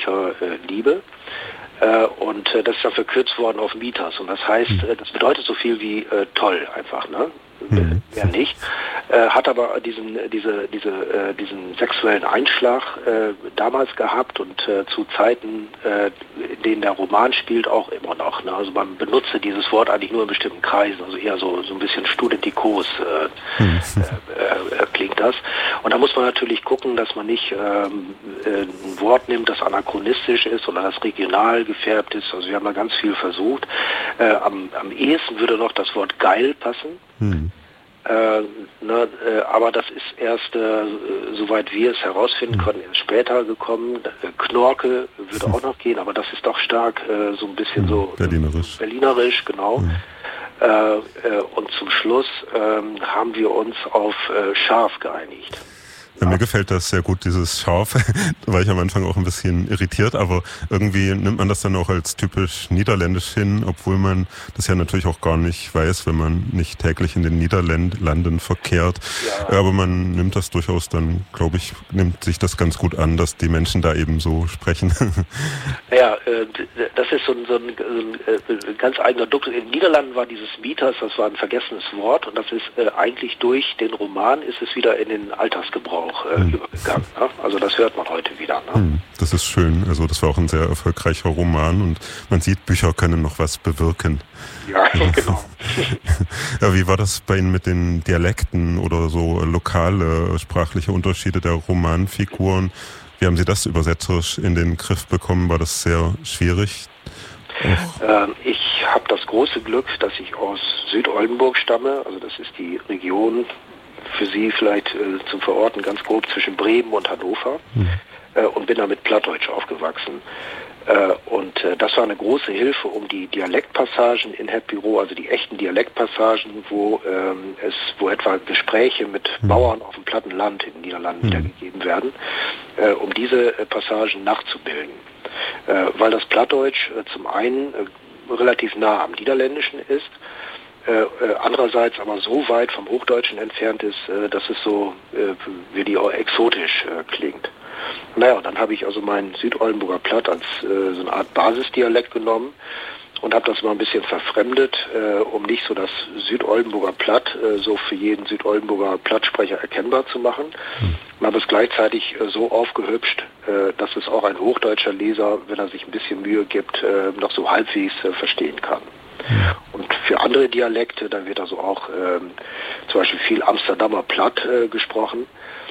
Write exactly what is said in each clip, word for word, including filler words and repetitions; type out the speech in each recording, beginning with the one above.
Bücher äh, liebe. Äh, und äh, das ist dann verkürzt worden auf Mitas. Und das heißt, äh, das bedeutet so viel wie äh, toll einfach, ne? Mhm. Mehr nicht. Äh, hat aber diesen, diese, diese, äh, diesen sexuellen Einschlag äh, damals gehabt und äh, zu Zeiten, äh, in denen der Roman spielt, auch immer noch. Ne? Also man benutze dieses Wort eigentlich nur in bestimmten Kreisen, also eher so, so ein bisschen studentikos äh, mhm. äh, äh, klingt das. Und da muss man natürlich gucken, dass man nicht ähm, äh, ein Wort nimmt, das anachronistisch ist oder das regional gefärbt ist. Also wir haben da ganz viel versucht. Äh, am, am ehesten würde noch das Wort geil passen. Mhm. Äh, ne, äh, aber das ist erst, äh, soweit wir es herausfinden konnten, erst später gekommen. Äh, Knorke würde auch noch gehen, aber das ist doch stark äh, so ein bisschen so berlinerisch, berlinerisch genau. Mhm. Äh, äh, und zum Schluss äh, haben wir uns auf äh, scharf geeinigt. Ja, mir gefällt das sehr gut, dieses Scharf. Da war ich am Anfang auch ein bisschen irritiert, aber irgendwie nimmt man das dann auch als typisch niederländisch hin, obwohl man das ja natürlich auch gar nicht weiß, wenn man nicht täglich in den Niederlanden verkehrt. Ja. Aber man nimmt das durchaus dann, glaube ich, nimmt sich das ganz gut an, dass die Menschen da eben so sprechen. Ja, das ist so ein, so ein, so ein ganz eigener Duktus. In den Niederlanden war dieses Mitas, das war ein vergessenes Wort und das ist eigentlich durch den Roman ist es wieder in den Alltagsgebrauch Äh, hm. übergegangen. Ne? Also das hört man heute wieder. Ne? Hm, das ist schön. Also das war auch ein sehr erfolgreicher Roman und man sieht, Bücher können noch was bewirken. Ja, genau. Ja, wie war das bei Ihnen mit den Dialekten oder so lokale sprachliche Unterschiede der Romanfiguren? Wie haben Sie das übersetzerisch in den Griff bekommen? War das sehr schwierig? Ähm, ich habe das große Glück, dass ich aus Südoldenburg stamme. Also das ist die Region, für Sie vielleicht äh, zum Verorten ganz grob zwischen Bremen und Hannover mhm. äh, und bin da mit Plattdeutsch aufgewachsen. Äh, und äh, das war eine große Hilfe, um die Dialektpassagen in Hetbüro, also die echten Dialektpassagen, wo ähm, es, wo etwa Gespräche mit mhm. Bauern auf dem platten Land in den Niederlanden mhm. wiedergegeben werden, äh, um diese äh, Passagen nachzubilden. Äh, weil das Plattdeutsch äh, zum einen äh, relativ nah am Niederländischen ist, Äh, äh, andererseits aber so weit vom Hochdeutschen entfernt ist, äh, dass es so äh, wie die auch exotisch äh, klingt. Naja, und dann habe ich also meinen Südoldenburger Platt als äh, so eine Art Basisdialekt genommen und habe das mal ein bisschen verfremdet, äh, um nicht so das Südoldenburger Platt äh, so für jeden Südoldenburger Plattsprecher erkennbar zu machen. Mhm. Und habe es gleichzeitig äh, so aufgehübscht, äh, dass es auch ein hochdeutscher Leser, wenn er sich ein bisschen Mühe gibt, äh, noch so halbwegs äh, verstehen kann. Und für andere Dialekte, da wird also auch ähm, zum Beispiel viel Amsterdamer Platt äh, gesprochen.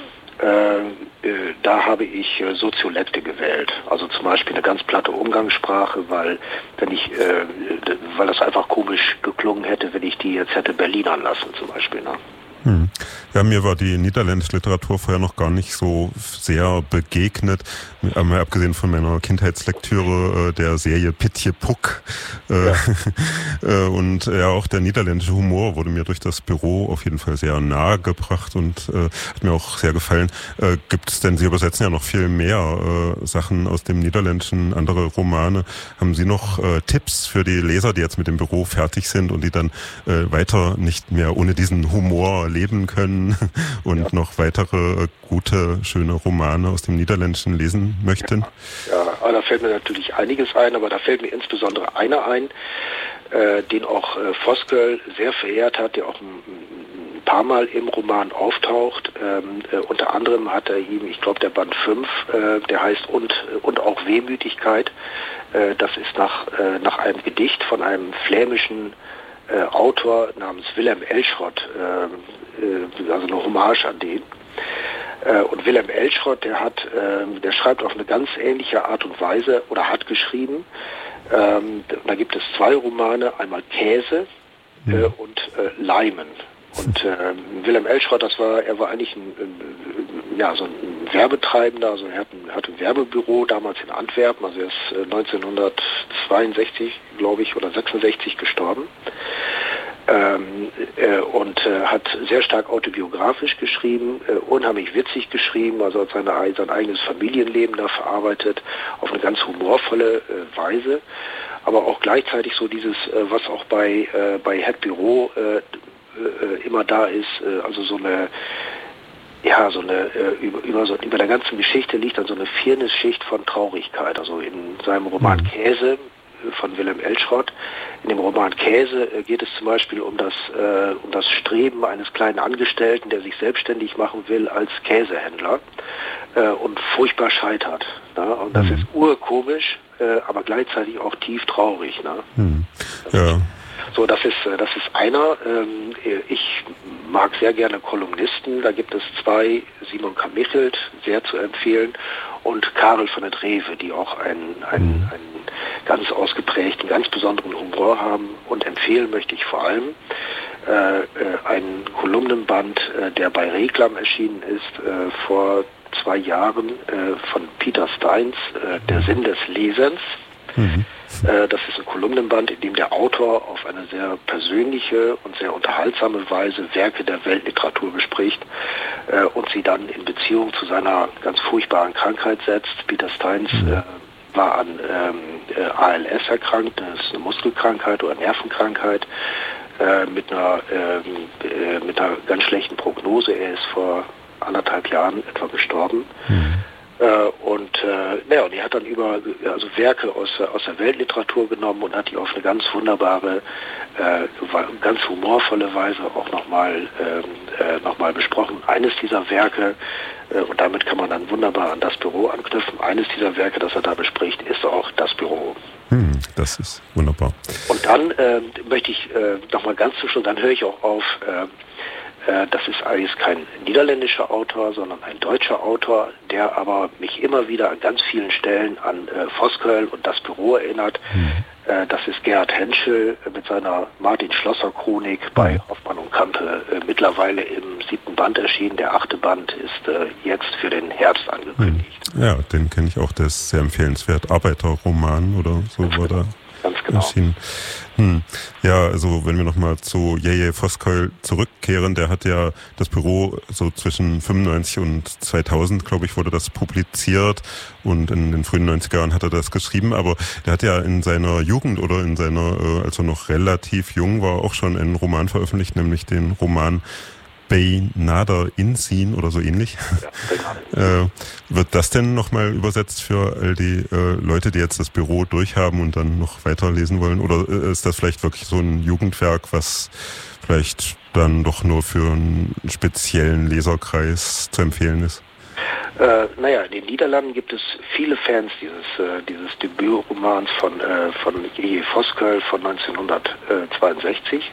Äh, äh, da habe ich äh, Soziolekte gewählt. Also zum Beispiel eine ganz platte Umgangssprache, weil wenn ich, äh, weil das einfach komisch geklungen hätte, wenn ich die jetzt hätte Berlinern lassen zum Beispiel. Ne? Hm. Ja, mir war die niederländische Literatur vorher noch gar nicht so sehr begegnet, mal abgesehen von meiner Kindheitslektüre äh, der Serie Pietje Puk. Äh, ja. Und ja, auch der niederländische Humor wurde mir durch das Büro auf jeden Fall sehr nahe gebracht und äh, hat mir auch sehr gefallen. Äh, gibt es denn, Sie übersetzen ja noch viel mehr äh, Sachen aus dem Niederländischen, andere Romane. Haben Sie noch äh, Tipps für die Leser, die jetzt mit dem Büro fertig sind und die dann äh, weiter nicht mehr ohne diesen Humor leben können und ja. noch weitere gute, schöne Romane aus dem Niederländischen lesen möchten? Ja, ja, da fällt mir natürlich einiges ein, aber da fällt mir insbesondere einer ein, äh, den auch äh, Voskuil sehr verehrt hat, der auch ein, ein paar Mal im Roman auftaucht. Ähm, äh, unter anderem hat er ihm, ich glaube der Band fünf, äh, der heißt Und, und auch Wehmütigkeit. Äh, das ist nach, äh, nach einem Gedicht von einem flämischen Äh, Autor namens Willem Elschrott, äh, äh, also eine Hommage an den. Äh, und Willem Elschrott, der hat, äh, der schreibt auf eine ganz ähnliche Art und Weise oder hat geschrieben. Ähm, da gibt es zwei Romane, einmal Käse äh, und äh, Leimen. Und äh, Willem Elschrott, das war, er war eigentlich ein, ein, ja, so ein Werbetreibender, also er hat ein, hat ein Werbebüro damals in Antwerpen, also er ist äh, neunzehnhundertzweiundsechzig, glaube ich, oder sechsundsechzig gestorben. Ähm, äh, und äh, hat sehr stark autobiografisch geschrieben, äh, unheimlich witzig geschrieben, also hat seine, sein eigenes Familienleben da verarbeitet, auf eine ganz humorvolle äh, Weise, aber auch gleichzeitig so dieses, äh, was auch bei, äh, bei Hetbüro äh, immer da ist, also so eine ja, so eine, über, über, so, über der ganzen Geschichte liegt dann so eine Firnisschicht von Traurigkeit. Also in seinem Roman Käse von Wilhelm Elschrott, in dem Roman Käse geht es zum Beispiel um das, äh, um das Streben eines kleinen Angestellten, der sich selbstständig machen will als Käsehändler äh, und furchtbar scheitert. Ne? Und das mhm. ist urkomisch, äh, aber gleichzeitig auch tief traurig. Ne? Mhm. Ja. So, das ist, das ist einer. Ähm, ich mag sehr gerne Kolumnisten. Da gibt es zwei, Simon Kamichelt, sehr zu empfehlen, und Karel von der Dreve, die auch einen, einen, einen ganz ausgeprägten, ganz besonderen Humor haben. Und empfehlen möchte ich vor allem äh, einen Kolumnenband, äh, der bei Reklam erschienen ist, äh, vor zwei Jahren äh, von Peter Steins, äh, Der Sinn des Lesens. Mhm. Das ist ein Kolumnenband, in dem der Autor auf eine sehr persönliche und sehr unterhaltsame Weise Werke der Weltliteratur bespricht äh, und sie dann in Beziehung zu seiner ganz furchtbaren Krankheit setzt. Peter Steins äh, war an ähm, äh, A L S erkrankt, das ist eine Muskelkrankheit oder Nervenkrankheit, äh, mit einer, äh, mit einer ganz schlechten Prognose. Er ist vor anderthalb Jahren etwa gestorben. Mhm. Und äh, naja, und er hat dann über also Werke aus, aus der Weltliteratur genommen und hat die auf eine ganz wunderbare, äh, ganz humorvolle Weise auch nochmal äh, noch mal besprochen. Eines dieser Werke, äh, und damit kann man dann wunderbar an Das Büro anknüpfen, eines dieser Werke, das er da bespricht, ist auch Das Büro. Hm, das ist wunderbar. Und dann äh, möchte ich äh, nochmal ganz zum Schluss, dann höre ich auch auf, äh, das ist eigentlich kein niederländischer Autor, sondern ein deutscher Autor, der aber mich immer wieder an ganz vielen Stellen an äh, Voskuil und Das Büro erinnert. Mhm. Äh, das ist Gerhard Henschel äh, mit seiner Martin Schlosser Chronik bei Hoffmann und Campe, äh, mittlerweile im siebten Band erschienen. Der achte Band ist äh, jetzt für den Herbst angekündigt. Mhm. Ja, den kenne ich auch, der ist sehr empfehlenswert. Arbeiterroman oder so ganz war genau. da. Ganz genau. Erschienen. Hm. Ja, also wenn wir nochmal zu Jeje Voskuil zurückkehren, der hat ja Das Büro so zwischen fünfundneunzig und zweitausend, glaube ich, wurde das publiziert, und in den frühen neunziger Jahren hat er das geschrieben, aber der hat ja in seiner Jugend oder in seiner, äh, als er noch relativ jung war, auch schon einen Roman veröffentlicht, nämlich den Roman Beinader Inzien oder so ähnlich. Ja, äh, wird das denn nochmal übersetzt für all die äh, Leute, die jetzt Das Büro durchhaben und dann noch weiterlesen wollen? Oder äh, ist das vielleicht wirklich so ein Jugendwerk, was vielleicht dann doch nur für einen speziellen Leserkreis zu empfehlen ist? Äh, naja, in den Niederlanden gibt es viele Fans dieses, äh, dieses Debütromans von, äh, von Jeje Voskuil von neunzehnhundertzweiundsechzig.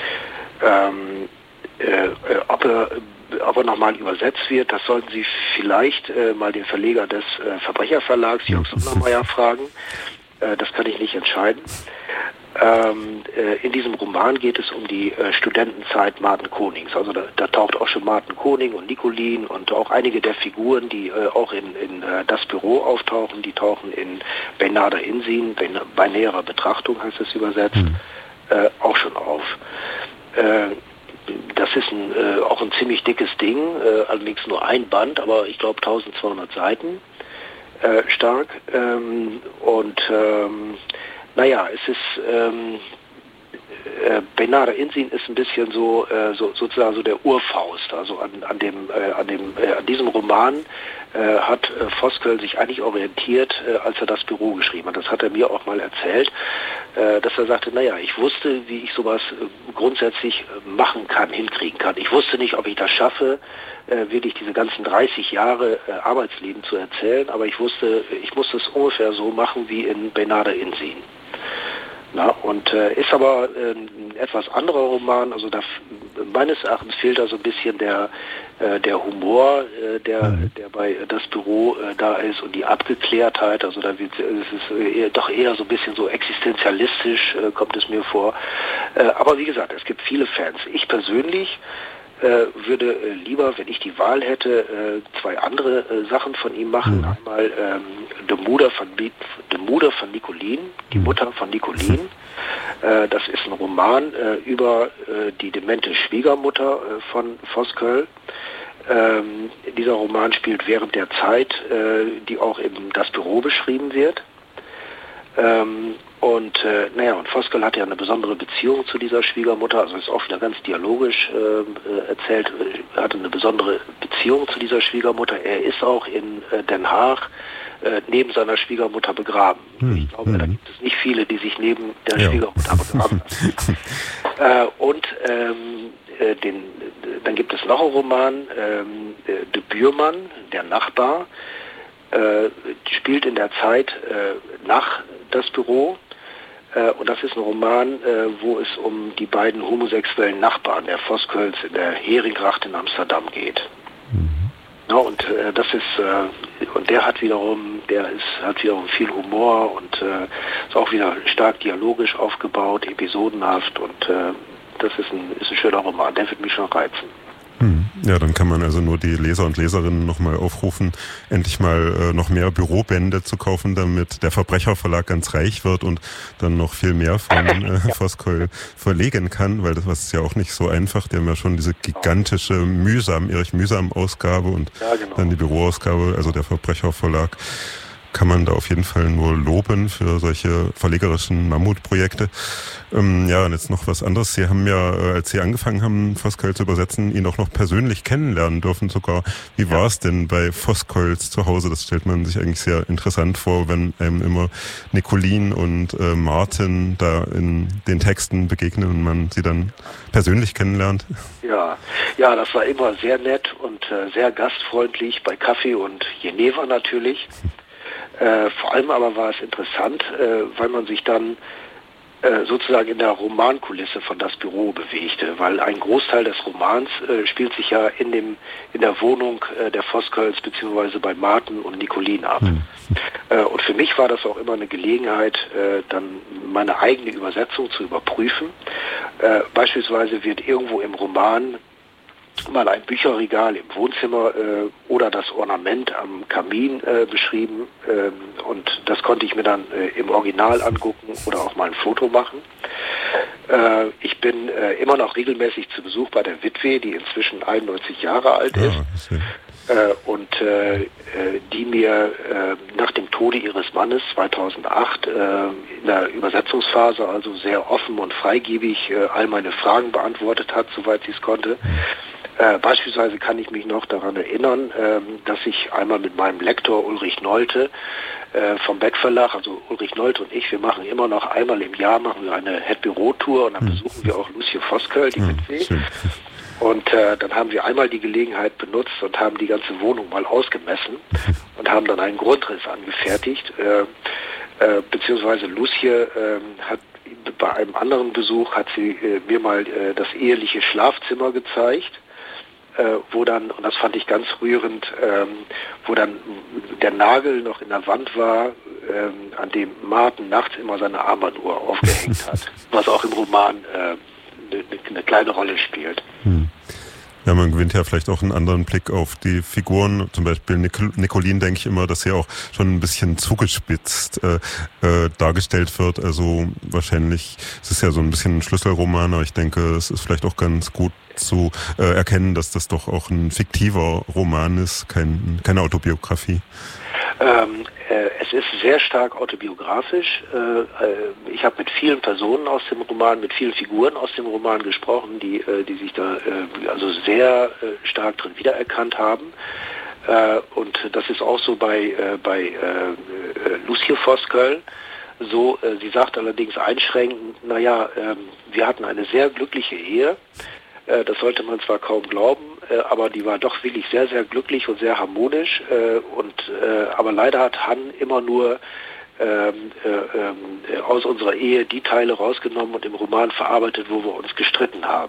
Ähm, Äh, ob er, ob er nochmal übersetzt wird, das sollten Sie vielleicht äh, mal den Verleger des äh, Verbrecherverlags, Jörg Sundermeier, fragen. Äh, das kann ich nicht entscheiden. Ähm, äh, in diesem Roman geht es um die äh, Studentenzeit Marten Konings. Also da, da taucht auch schon Marten Koning und Nicolin und auch einige der Figuren, die äh, auch in, in äh, Das Büro auftauchen, die tauchen in Beinader Inzien, bei näherer Betrachtung heißt es übersetzt, mhm. äh, auch schon auf. Äh, Das ist ein, äh, auch ein ziemlich dickes Ding, äh, allerdings nur ein Band, aber ich glaube eintausendzweihundert Seiten äh, stark. Ähm, und ähm, naja, es ist ähm, äh, Beinader Inzien ist ein bisschen so, äh, so sozusagen so der Urfaust. Also an, an dem, äh, an dem, äh, an diesem Roman äh, hat äh, Voskuil sich eigentlich orientiert, äh, als er Das Büro geschrieben hat. Das hat er mir auch mal erzählt, äh, dass er sagte, naja, ich wusste, wie ich sowas äh, grundsätzlich äh, machen kann, hinkriegen kann. Ich wusste nicht, ob ich das schaffe, äh, wirklich diese ganzen dreißig Jahre äh, Arbeitsleben zu erzählen, aber ich wusste, ich musste es ungefähr so machen wie in Beinader Inzien. Na, und äh, ist aber äh, ein etwas anderer Roman, also da, meines Erachtens fehlt da so ein bisschen der, äh, der Humor, äh, der, mhm. der bei Das Büro äh, da ist, und die Abgeklärtheit, also da wird es ist eher, doch eher so ein bisschen so existenzialistisch, äh, kommt es mir vor. Äh, aber wie gesagt, es gibt viele Fans. Ich persönlich äh, würde äh, lieber, wenn ich die Wahl hätte, äh, zwei andere äh, Sachen von ihm machen. Mhm. Einmal ähm, De Moeder van, De Moeder van Nicolien, die Mutter von Nicolien. Äh, das ist ein Roman äh, über äh, die demente Schwiegermutter äh, von Voskuil. Ähm, dieser Roman spielt während der Zeit, äh, die auch in Das Büro beschrieben wird. Ähm, Und äh, naja, und Voskuil hat ja eine besondere Beziehung zu dieser Schwiegermutter, also ist auch wieder ganz dialogisch äh, erzählt, er hatte eine besondere Beziehung zu dieser Schwiegermutter. Er ist auch in äh, Den Haag äh, neben seiner Schwiegermutter begraben. Hm, ich glaube, hm. da gibt es nicht viele, die sich neben der ja. Schwiegermutter begraben lassen. äh, und ähm, äh, den, dann gibt es noch einen Roman, ähm, De Buurman, der Nachbar, äh, spielt in der Zeit äh, nach das Büro. Und das ist ein Roman, wo es um die beiden homosexuellen Nachbarn der Voskuils in der Heringgracht in Amsterdam geht. Mhm. Ja, und äh, das ist äh, und der hat wiederum, der ist hat wiederum viel Humor und äh, ist auch wieder stark dialogisch aufgebaut, episodenhaft und äh, das ist ein ist ein schöner Roman. Der wird mich schon reizen. Hm. Ja, dann kann man also nur die Leser und Leserinnen nochmal aufrufen, endlich mal äh, noch mehr Bürobände zu kaufen, damit der Verbrecherverlag ganz reich wird und dann noch viel mehr von äh, ja. Voskuil verlegen kann, weil das was ist ja auch nicht so einfach. Die haben ja schon diese gigantische mühsam, Erich Mühsam Ausgabe und ja, genau. dann die Büroausgabe, also der Verbrecherverlag. Kann man da auf jeden Fall nur loben für solche verlegerischen Mammutprojekte. Ähm, ja, und jetzt noch was anderes. Sie haben ja, als Sie angefangen haben, Voskuil zu übersetzen, ihn auch noch persönlich kennenlernen dürfen sogar. Wie war es denn bei Voskuils zu Hause? Das stellt man sich eigentlich sehr interessant vor, wenn einem immer Nicolin und äh, Martin da in den Texten begegnen und man sie dann persönlich kennenlernt. Ja, ja, das war immer sehr nett und äh, sehr gastfreundlich bei Kaffee und Jenever natürlich. Äh, vor allem aber war es interessant, äh, weil man sich dann äh, sozusagen in der Romankulisse von das Büro bewegte, weil ein Großteil des Romans äh, spielt sich ja in dem in der Wohnung äh, der Voskuils beziehungsweise bei Martin und Nicolin ab. Mhm. Äh, und für mich war das auch immer eine Gelegenheit, äh, dann meine eigene Übersetzung zu überprüfen. Äh, beispielsweise wird irgendwo im Roman mal ein Bücherregal im Wohnzimmer äh, oder das Ornament am Kamin äh, beschrieben ähm, und das konnte ich mir dann äh, im Original angucken oder auch mal ein Foto machen. Äh, ich bin äh, immer noch regelmäßig zu Besuch bei der Witwe, die inzwischen einundneunzig Jahre alt ist. Ja, äh, und äh, die mir äh, nach dem Tode ihres Mannes zweitausendacht äh, in der Übersetzungsphase also sehr offen und freigebig äh, all meine Fragen beantwortet hat, soweit sie es konnte. Äh, beispielsweise kann ich mich noch daran erinnern, ähm, dass ich einmal mit meinem Lektor Ulrich Nolte äh, vom Beck Verlag, also Ulrich Nolte und ich, wir machen immer noch einmal im Jahr machen wir eine Het-Büro-Tour und dann besuchen wir auch Lucie Voskuil, die Witwe. Und äh, dann haben wir einmal die Gelegenheit benutzt und haben die ganze Wohnung mal ausgemessen und haben dann einen Grundriss angefertigt. Äh, äh, beziehungsweise Lucie äh, hat bei einem anderen Besuch hat sie äh, mir mal äh, das eheliche Schlafzimmer gezeigt. Äh, wo dann, und das fand ich ganz rührend, ähm, wo dann der Nagel noch in der Wand war, ähm, an dem Martin nachts immer seine Armbanduhr aufgehängt hat, was auch im Roman äh, eine, eine kleine Rolle spielt. Hm. Ja, man gewinnt ja vielleicht auch einen anderen Blick auf die Figuren. Zum Beispiel Nic- Nicolin, denke ich immer, dass sie auch schon ein bisschen zugespitzt äh, äh, dargestellt wird. Also wahrscheinlich, es ist ja so ein bisschen ein Schlüsselroman, aber ich denke, es ist vielleicht auch ganz gut zu äh, erkennen, dass das doch auch ein fiktiver Roman ist, kein, keine Autobiografie. Ähm, äh, es ist sehr stark autobiografisch. Äh, äh, ich habe mit vielen Personen aus dem Roman, mit vielen Figuren aus dem Roman gesprochen, die, äh, die sich da äh, also sehr äh, stark drin wiedererkannt haben. Äh, und das ist auch so bei, äh, bei äh, äh, Lucie Voskuil. So, äh, sie sagt allerdings einschränkend, naja, äh, wir hatten eine sehr glückliche Ehe. Das sollte man zwar kaum glauben, aber die war doch wirklich sehr, sehr glücklich und sehr harmonisch. Und aber leider hat Han immer nur ähm, äh, aus unserer Ehe die Teile rausgenommen und im Roman verarbeitet, wo wir uns gestritten haben.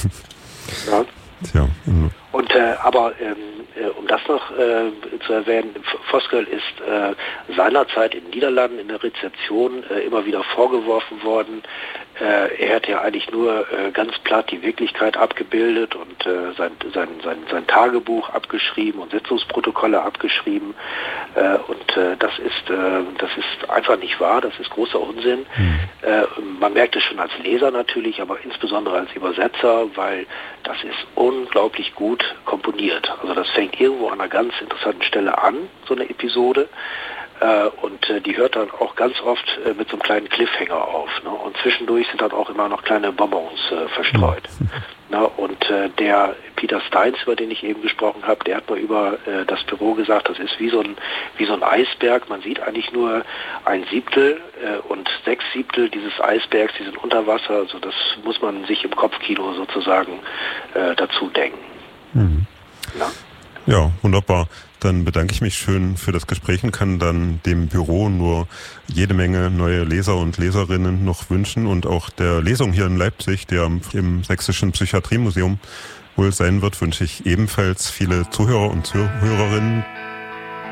Ja? Ja. Und äh, aber ähm, äh, um das noch äh, zu erwähnen, Voskuil ist äh, seinerzeit in den Niederlanden in der Rezeption äh, immer wieder vorgeworfen worden, äh, er hätte ja eigentlich nur äh, ganz platt die Wirklichkeit abgebildet und äh, sein, sein, sein, sein Tagebuch abgeschrieben und Sitzungsprotokolle abgeschrieben. Äh, und äh, das ist äh, das ist einfach nicht wahr, das ist großer Unsinn. Mhm. Äh, man merkt es schon als Leser natürlich, aber insbesondere als Übersetzer, weil das ist unglaublich gut komponiert. Also das fängt irgendwo an einer ganz interessanten Stelle an, so eine Episode. Äh, und äh, die hört dann auch ganz oft äh, mit so einem kleinen Cliffhanger auf. Ne? Und zwischendurch sind dann auch immer noch kleine Bonbons äh, verstreut. Mhm. Na, und äh, der Peter Steins, über den ich eben gesprochen habe, der hat mal über äh, das Büro gesagt, das ist wie so ein wie so ein Eisberg. Man sieht eigentlich nur ein Siebtel äh, und sechs Siebtel dieses Eisbergs, die sind unter Wasser. Also das muss man sich im Kopfkino sozusagen äh, dazu denken. Mhm. Ja, wunderbar. Dann bedanke ich mich schön für das Gespräch und kann dann dem Büro nur jede Menge neue Leser und Leserinnen noch wünschen und auch der Lesung hier in Leipzig, der im Sächsischen Psychiatriemuseum wohl sein wird, wünsche ich ebenfalls viele Zuhörer und Zuhörerinnen.